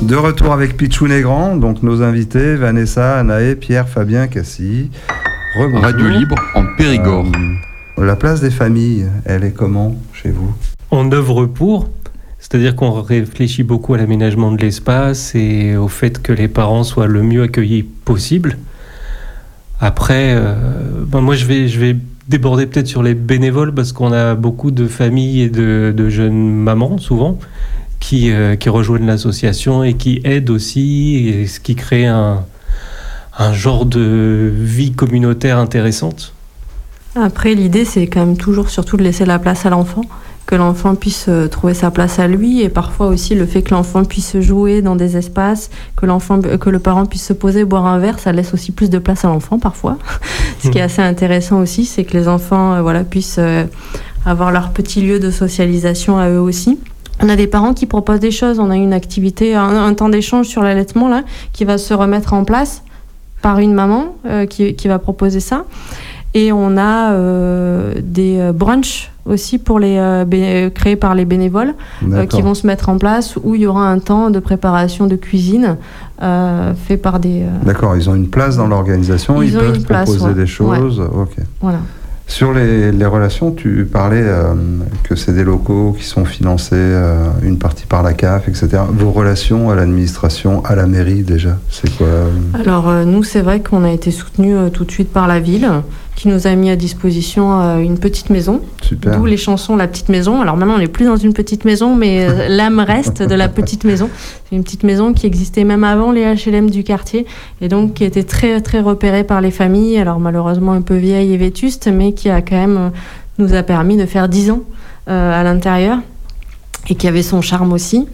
De retour avec Pichoun et Grand, donc nos invités, Vanessa, Anaë, Pierre, Fabien, Cassie. Rebonjour. Radio Libre en Périgord. La place des familles, elle est comment chez vous ? On œuvre pour, c'est-à-dire qu'on réfléchit beaucoup à l'aménagement de l'espace et au fait que les parents soient le mieux accueillis possible. Après, moi je vais déborder peut-être sur les bénévoles parce qu'on a beaucoup de familles et de jeunes mamans souvent qui rejoignent l'association et qui aident aussi, et ce qui crée un genre de vie communautaire intéressante. Après, l'idée, c'est quand même toujours surtout de laisser la place à l'enfant, que l'enfant puisse trouver sa place à lui, et parfois aussi le fait que l'enfant puisse jouer dans des espaces, que le parent puisse se poser, boire un verre, ça laisse aussi plus de place à l'enfant parfois. Ce qui est assez intéressant aussi, c'est que les enfants puissent avoir leur petit lieu de socialisation à eux aussi. On a des parents qui proposent des choses. On a une activité, un temps d'échange sur l'allaitement là, qui va se remettre en place par une maman qui va proposer ça. Et on a des brunchs aussi pour créés par les bénévoles qui vont se mettre en place, où il y aura un temps de préparation de cuisine fait par des... D'accord, ils ont une place dans l'organisation, ils peuvent proposer des choses. Ouais. Ok. Voilà. Sur les relations, tu parlais que c'est des locaux qui sont financés une partie par la CAF, etc. Vos relations à l'administration, à la mairie déjà, c'est quoi ? Alors nous, c'est vrai qu'on a été soutenus tout de suite par la ville, qui nous a mis à disposition une petite maison. Super. D'où les chansons La Petite Maison. Alors maintenant, on n'est plus dans une petite maison, mais l'âme reste de la petite maison. C'est une petite maison qui existait même avant les HLM du quartier, et donc qui était très, très repérée par les familles. Alors malheureusement un peu vieille et vétuste, mais qui a quand même nous a permis de faire 10 ans à l'intérieur, et qui avait son charme aussi.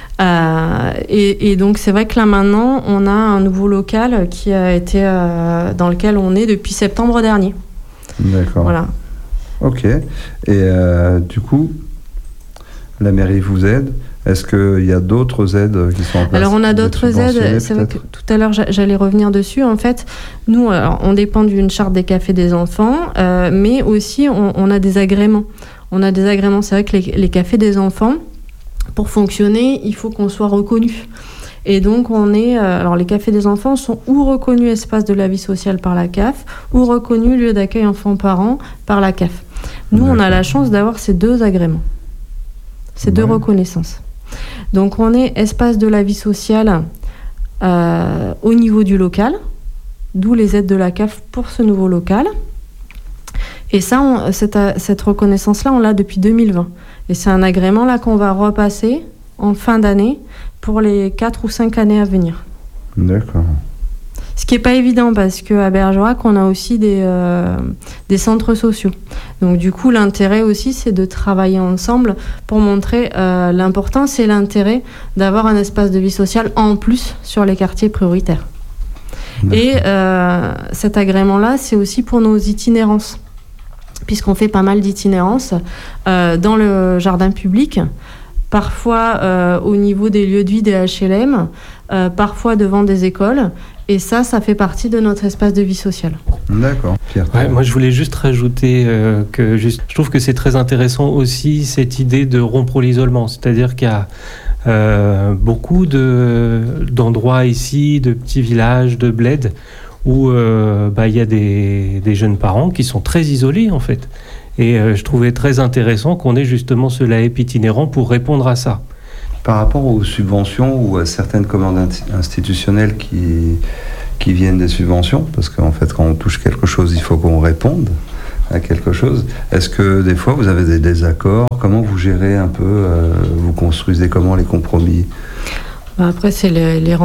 Et donc c'est vrai que là maintenant on a un nouveau local qui a été dans lequel on est depuis septembre dernier. D'accord. Voilà. Ok. Et du coup, la mairie vous aide. Est-ce qu'il y a d'autres aides qui sont en place ? Alors on a d'autres aides. C'est vrai que tout à l'heure j'allais revenir dessus. En fait, nous on dépend d'une charte des cafés des enfants, mais aussi on a des agréments. On a des agréments. C'est vrai que les cafés des enfants, pour fonctionner, il faut qu'on soit reconnu. Et donc, alors les cafés des enfants sont ou reconnus espace de la vie sociale par la CAF, ou reconnus lieu d'accueil enfants-parents par la CAF. Nous, on a la chance d'avoir ces deux agréments, ces deux reconnaissances. Donc, on est espace de la vie sociale au niveau du local, d'où les aides de la CAF pour ce nouveau local. Et ça, cette reconnaissance-là, on l'a depuis 2020. Et c'est un agrément là qu'on va repasser en fin d'année pour les 4 ou 5 années à venir. D'accord. Ce qui n'est pas évident parce qu'à Bergerac, on a aussi des centres sociaux. Donc du coup, l'intérêt aussi, c'est de travailler ensemble pour montrer l'importance et l'intérêt d'avoir un espace de vie sociale en plus sur les quartiers prioritaires. D'accord. Et cet agrément-là, c'est aussi pour nos itinérances, puisqu'on fait pas mal d'itinérance dans le jardin public, parfois au niveau des lieux de vie des HLM, parfois devant des écoles, et ça fait partie de notre espace de vie sociale. D'accord. Pierre. Ouais, moi je voulais juste rajouter je trouve que c'est très intéressant aussi cette idée de rompre l'isolement, c'est-à-dire qu'il y a beaucoup d'endroits ici, de petits villages, de bleds, où il y a des jeunes parents qui sont très isolés en fait. Et je trouvais très intéressant qu'on ait justement ce LAEP itinérant pour répondre à ça. Par rapport aux subventions ou à certaines commandes institutionnelles qui viennent des subventions, parce qu'en fait quand on touche quelque chose, il faut qu'on réponde à quelque chose. Est-ce que des fois vous avez des désaccords ? Comment vous gérez un peu, vous construisez comment les compromis ? Après c'est les